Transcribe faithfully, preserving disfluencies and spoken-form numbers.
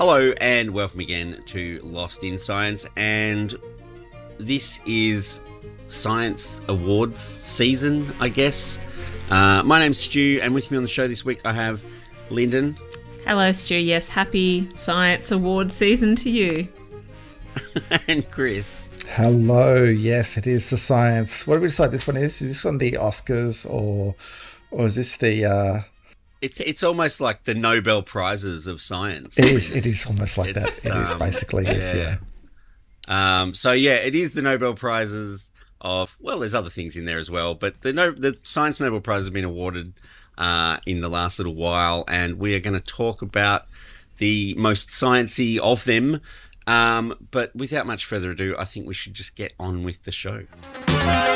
Hello and welcome again to Lost in Science, and this is Science Awards season, I guess. Uh, my name's Stu, and with me on the show this week I have Lyndon. Hello, Stu. Yes, happy Science Awards season to you. And Chris. Hello. Yes, it is the science. What do we decide this one is? Is this one the Oscars or or is this the... Uh... It's it's almost like the Nobel Prizes of science. It is. It is almost like that. It um, is basically, yes, yeah. yeah. Um, so, yeah, it is the Nobel Prizes of... Well, there's other things in there as well, but the no, the Science Nobel Prize has been awarded uh, in the last little while, and we are going to talk about the most sciencey of them. Um, but without much further ado, I think we should just get on with the show.